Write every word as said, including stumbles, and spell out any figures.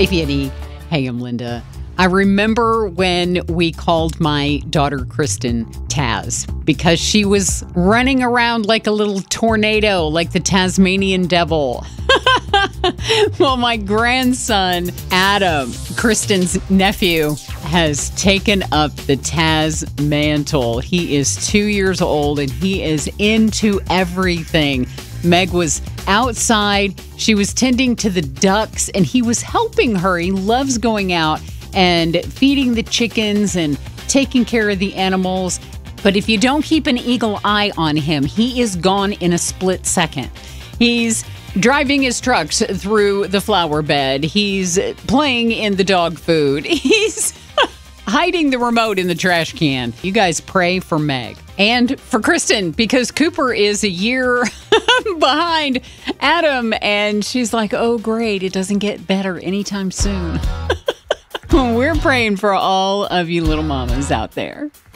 Hey, Vinny. Hey, I'm Linda. I remember when we called my daughter, Kristen, Taz, because she was running around like a little tornado, like the Tasmanian devil. Well, my grandson, Adam, Kristen's nephew, has taken up the Taz mantle. He is two years old and he is into everything. Meg was outside. She was tending to the ducks and he was helping her. He loves going out and feeding the chickens and taking care of the animals. But if you don't keep an eagle eye on him, he is gone in a split second. He's driving his trucks through the flower bed. He's playing in the dog food. He's hiding the remote in the trash can. You guys pray for Meg and for Kristen because Cooper is a year behind Adam. And she's like, oh, great. It doesn't get better anytime soon. We're praying for all of you little mamas out there.